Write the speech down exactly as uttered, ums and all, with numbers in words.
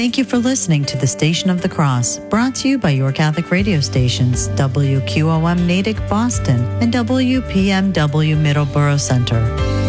Thank you for listening to the Station of the Cross, brought to you by your Catholic radio stations, W Q O M Natick Boston and W P M W Middleborough Center.